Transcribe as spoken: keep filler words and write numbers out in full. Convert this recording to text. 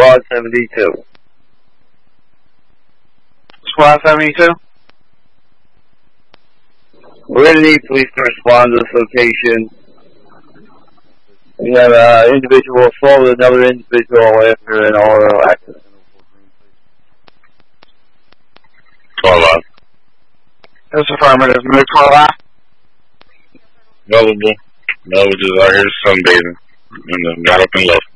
Squad seventy-two. Squad seventy-two? We're going to need police to respond to this location. We have an uh, individual assault with another individual after an auto accident. Call out. That's affirmative. Move call out. Available. No, we just out here sunbathing. And then got up and left.